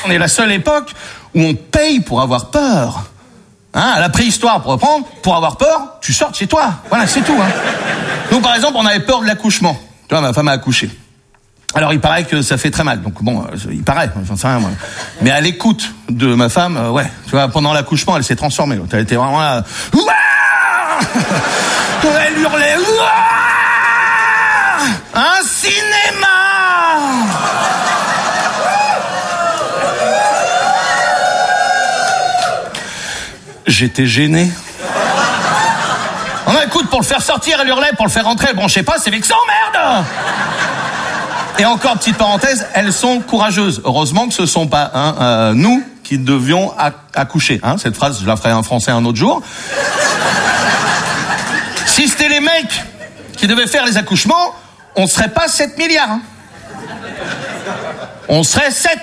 On est la seule époque où on paye pour avoir peur. Hein, à la préhistoire, pour reprendre, pour avoir peur, tu sors de chez toi. Voilà, c'est tout. Hein. Nous, par exemple, on avait peur de l'accouchement. Tu vois, ma femme a accouché. Alors, il paraît que ça fait très mal. Donc, bon, il paraît, j'en sais rien, moi. Mais à l'écoute de ma femme, ouais. Tu vois, pendant l'accouchement, elle s'est transformée. Elle était vraiment là. Elle hurlait. Un cinéma! J'étais gêné. On écoute, pour le faire sortir, elle hurlait, pour le faire rentrer, elle branchait pas, c'est vexant, merde! Et encore, petite parenthèse, elles sont courageuses. Heureusement que ce sont pas nous qui devions accoucher. Hein, cette phrase, je la ferai en français un autre jour. Si c'était les mecs qui devaient faire les accouchements, on serait pas 7 milliards. Hein. On serait 7.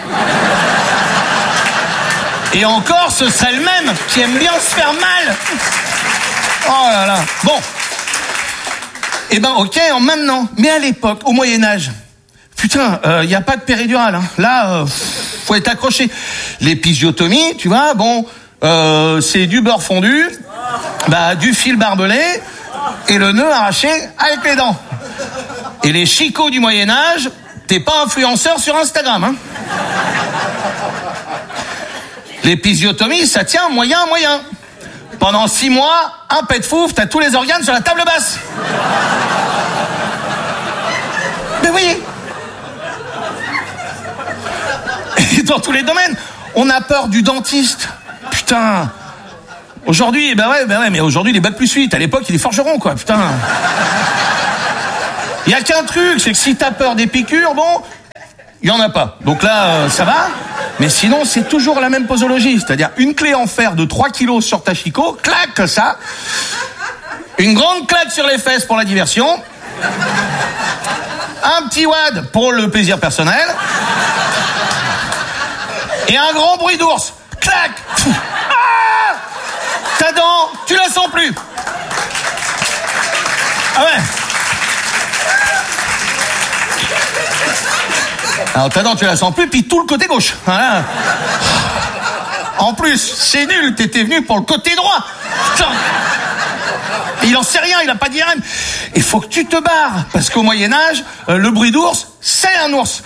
Et encore, ce serait le même qui aime bien se faire mal. Oh là là. Bon. Eh ben, ok, maintenant. Mais à l'époque, au Moyen-Âge, putain, y a pas de péridurale. Hein. Là, faut être accroché. L'épisiotomie, tu vois, bon, c'est du beurre fondu, du fil barbelé et le nœud arraché avec les dents. Et les chicots du Moyen-Âge, t'es pas influenceur sur Instagram, hein. L'épisiotomie, ça tient moyen. Pendant 6 mois, un pet fouf, t'as tous les organes sur la table basse. Mais oui. Et dans tous les domaines, on a peur du dentiste. Putain. Aujourd'hui, mais aujourd'hui, les bac+8. À l'époque, il est forgeron, quoi, putain. Il y a qu'un truc, c'est que si t'as peur des piqûres, bon, il y en a pas. Donc là, ça va. Mais sinon, c'est toujours la même posologie. C'est-à-dire une clé en fer de 3 kilos sur ta chicot, clac, comme ça. Une grande claque sur les fesses pour la diversion. Un petit wad pour le plaisir personnel. Et un grand bruit d'ours. Clac. Ah, ta dent, tu la sens plus. Ah ouais. Alors ta dent, tu la sens plus, puis tout le côté gauche. Voilà. En plus, c'est nul, t'étais venu pour le côté droit. Putain. Il en sait rien, il a pas d'IRM. Il faut que tu te barres, parce qu'au Moyen-Âge, le bruit d'ours, c'est un ours.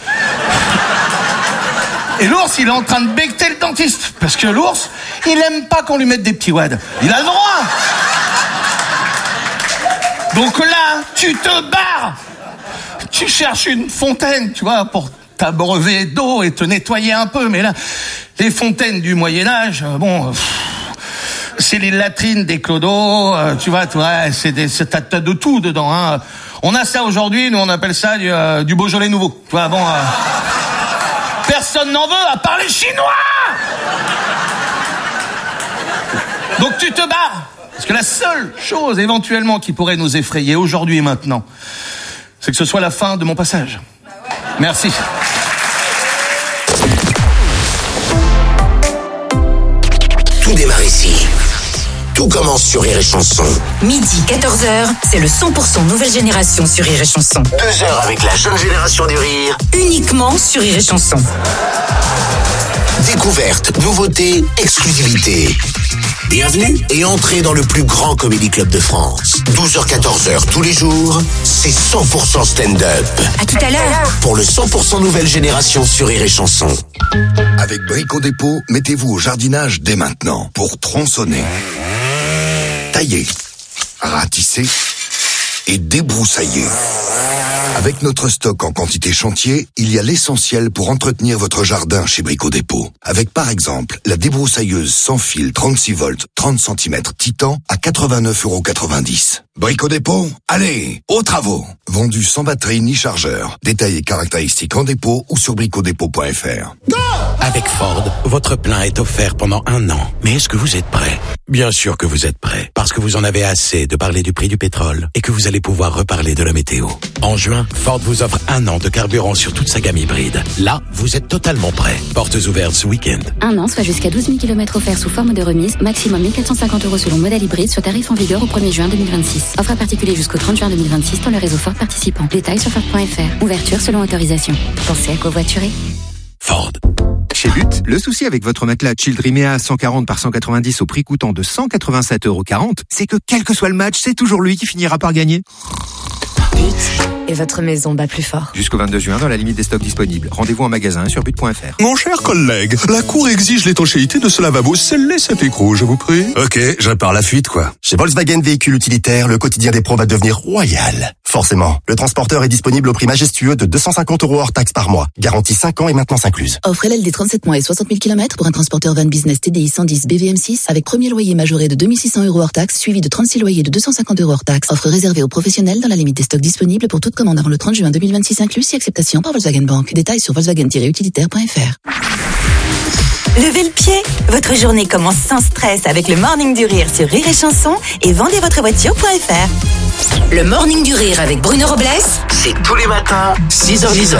Et l'ours, il est en train de becqueter le dentiste, parce que l'ours, il aime pas qu'on lui mette des petits wads. Il a le droit. Donc là, tu te barres. Tu cherches une fontaine, tu vois, pour t'abreuver d'eau et te nettoyer un peu. Mais là, les fontaines du Moyen-Âge, c'est les latrines des clodos, tu vois, t'as de tout dedans. Hein. On a ça aujourd'hui, nous on appelle ça du Beaujolais nouveau. Tu vois, bon, personne n'en veut à part les Chinois. Donc tu te barres. Parce que la seule chose éventuellement qui pourrait nous effrayer aujourd'hui et maintenant, c'est que ce soit la fin de mon passage. Merci. Tout démarre ici. Tout commence sur Rire et Chanson. Midi, 14h, c'est le 100% nouvelle génération sur Rire et Chanson. 2 heures avec la jeune génération du rire. Uniquement sur Rire et Chanson. Découverte, nouveauté, exclusivité. Bienvenue et entrez dans le plus grand comédie club de France. 12h-14h tous les jours, c'est 100% stand-up. À tout à l'heure. Pour le 100% nouvelle génération sur Rire et Chanson. Avec Brico Dépôt, mettez-vous au jardinage dès maintenant pour tronçonner, tailler, ratisser et débroussailler. Avec notre stock en quantité chantier, il y a l'essentiel pour entretenir votre jardin chez Brico Dépôt. Avec par exemple la débroussailleuse sans fil 36 volts 30 cm Titan à 89,90 €. Brico Dépôt, allez, aux travaux. Vendu sans batterie ni chargeur. Détails et caractéristiques en dépôt ou sur bricodépôt.fr. Avec Ford, votre plein est offert pendant 1 an. Mais est-ce que vous êtes prêt? Bien sûr que vous êtes prêt. Parce que vous en avez assez de parler du prix du pétrole et que vous allez pouvoir reparler de la météo. En juin, Ford vous offre 1 an de carburant sur toute sa gamme hybride. Là, vous êtes totalement prêt. Portes ouvertes ce week-end. 1 an, soit jusqu'à 12 000 km offerts sous forme de remise. Maximum 1 450 € selon modèle hybride sur tarif en vigueur au 1er juin 2026. Offre à particulier jusqu'au 30 juin 2026 dans le réseau Ford participant. Détails sur Ford.fr. Ouverture selon autorisation. Pensez à covoiturer. Ford. Chez Lutte, le souci avec votre matelas Childrimea 140 par 190 au prix coûtant de 187,40 €, c'est que quel que soit le match, c'est toujours lui qui finira par gagner. Lutte. Et votre maison bat plus fort. Jusqu'au 22 juin, dans la limite des stocks disponibles. Rendez-vous en magasin sur but.fr. Mon cher collègue, la Cour exige l'étanchéité de ce lavabo. Scellez cet écrou, je vous prie. Ok, je répare la fuite, quoi. Chez Volkswagen Véhicules Utilitaires, le quotidien des pros va devenir royal. Forcément, le transporteur est disponible au prix majestueux de 250 € hors taxe par mois. Garantie 5 ans et maintenance incluse. Offre LLD 37 mois et 60 000 km pour un transporteur van business TDI 110 BVM6 avec premier loyer majoré de 2600 € hors taxe, suivi de 36 loyers de 250 € hors taxe. Offre réservée aux professionnels dans la limite des stocks disponibles pour toute commande avant le 30 juin 2026 inclus, si acceptation par Volkswagen Bank. Détails sur volkswagen-utilitaire.fr. Levez le pied. Votre journée commence sans stress avec le Morning du Rire sur Rire et Chanson et vendezvotrevoiture.fr. Le Morning du Rire avec Bruno Robles, C'est tous les matins, 6h10.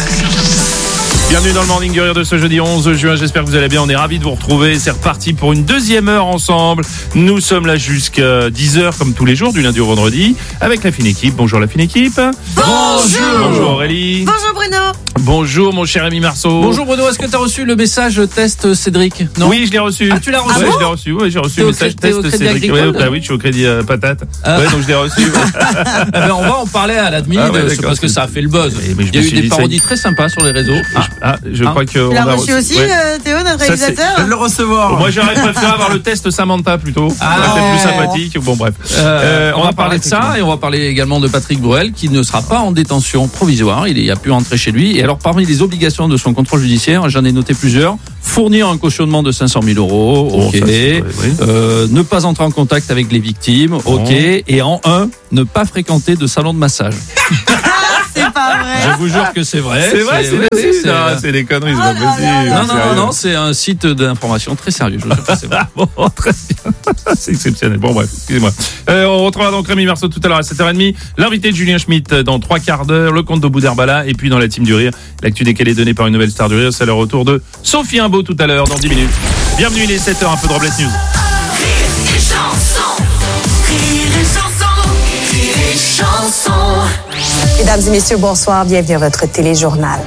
Bienvenue dans le Morning du Rire de ce jeudi 11 juin, j'espère que vous allez bien, on est ravis de vous retrouver, c'est reparti pour une deuxième heure ensemble, nous sommes là jusqu'à 10h comme tous les jours, du lundi au vendredi, avec la fine équipe. Bonjour la fine équipe. Bonjour. Bonjour Aurélie. Bonjour Bruno. Bonjour mon cher Rémi Marceau. Bonjour Bruno, est-ce que tu as reçu le message test Cédric? Non. Oui, je l'ai reçu. Ah, tu l'as reçu? Ouais, je l'ai reçu, oui, j'ai reçu T'es le au message t'es au test Crédit Cédric. Agricole? Oui, je suis au crédit patate. Ah. Ouais, donc je l'ai reçu. Ben, on va en parler à l'admin, parce que ça a fait le buzz. Mais il y a eu des parodies très sympas sur les réseaux. Je crois que Tu l'as reçu aussi, Théo, notre réalisateur? Je vais le recevoir. Moi, j'aurais préféré avoir le test Samantha plutôt. Peut-être plus sympathique. Bon, bref. On va parler de ça et on va parler également de Patrick Bruel qui ne sera pas en détention provisoire. Il a pu rentrer chez lui. Et alors, parmi les obligations de son contrôle judiciaire, j'en ai noté plusieurs. Fournir un cautionnement de 500 000 €, ok. Ne pas entrer en contact avec les victimes, ok. Et en ne pas fréquenter de salon de massage. C'est pas vrai. Je vous jure que c'est vrai. C'est vrai, c'est des conneries, c'est pas possible. Non, c'est un site d'information très sérieux. Je vous jure que c'est vrai. Bon, très bien. C'est exceptionnel. Bon, bref, excusez-moi. On retrouvera donc Rémi Marceau tout à l'heure à 7h30. L'invité de Julien Schmitt dans 3 quarts d'heure. Le compte de Boudherbala. Et puis dans la team du rire, l'actu décalée donnée par une nouvelle star du rire. C'est le retour de Sophie Imbeau tout à l'heure dans 10 minutes. Bienvenue, il est 7h, un peu de Robles News. Mesdames et messieurs, bonsoir, bienvenue à votre téléjournal.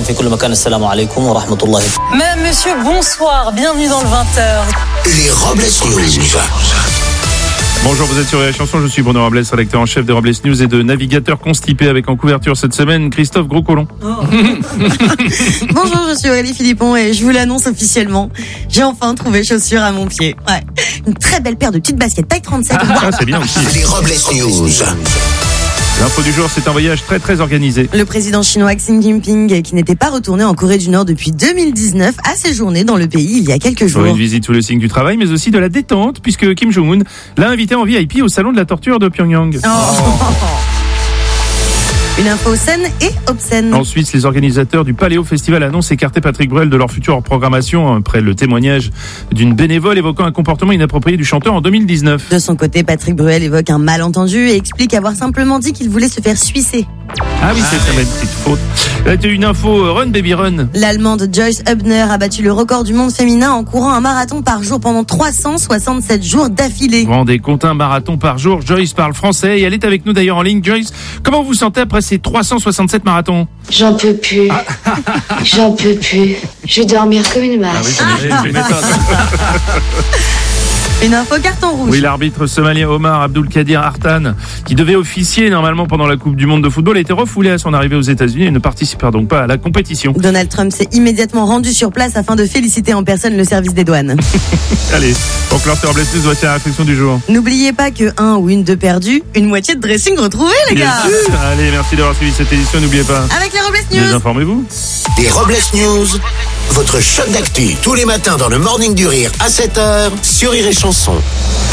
Mesdames, messieurs, bonsoir, bienvenue dans le 20h. Les Robles News. Bonjour, vous êtes sur la chanson, je suis Bruno Robles, rédacteur en chef des Robles News et de navigateur constipé avec en couverture cette semaine Christophe Gros-Colomb. Bonjour, je suis Aurélie Philippon et je vous l'annonce officiellement. J'ai enfin trouvé chaussures à mon pied. Ouais. Une très belle paire de petites baskets taille 37. C'est bien aussi. Les Robles News. L'info du jour, c'est un voyage très très organisé. Le président chinois Xi Jinping, qui n'était pas retourné en Corée du Nord depuis 2019, a séjourné dans le pays il y a quelques jours. Une visite sous le signe du travail, mais aussi de la détente, puisque Kim Jong-un l'a invité en VIP au salon de la torture de Pyongyang. Une info saine et obscène. En Suisse, les organisateurs du Paléo Festival annoncent écarter Patrick Bruel de leur future programmation après le témoignage d'une bénévole évoquant un comportement inapproprié du chanteur en 2019. De son côté, Patrick Bruel évoque un malentendu et explique avoir simplement dit qu'il voulait se faire suisser. Ah oui, c'est une petite faute. Une info Run Baby Run. L'Allemande Joyce Hübner a battu le record du monde féminin en courant un marathon par jour pendant 367 jours d'affilée. Vous vous rendez compte, un marathon par jour. Joyce parle français et elle est avec nous d'ailleurs en ligne. Joyce, comment vous vous sentez après ces 367 marathons? J'en peux plus. J'en peux plus. Je vais dormir comme une masse. Une info carton rouge. Oui, l'arbitre somalien Omar Abdulkadir Artan, qui devait officier normalement pendant la Coupe du Monde de football, a été refoulé à son arrivée aux États-Unis et ne participera donc pas à la compétition. Donald Trump s'est immédiatement rendu sur place afin de féliciter en personne le service des douanes. Allez, pour clore ce Robles News, voici la réflexion du jour. N'oubliez pas que 1 ou une 2 perdus, une moitié de dressing retrouvé, les gars. Allez, merci d'avoir suivi cette édition. N'oubliez pas. Avec les Robles News. Désinformez-vous. Les Robles News, votre choc d'actu tous les matins dans le Morning du Rire à 7h sur Rire et Chanson.